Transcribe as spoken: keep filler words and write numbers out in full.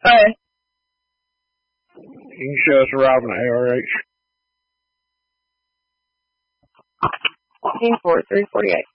Hey. You can show us arriving at A R H. fifteen four, three forty-eight.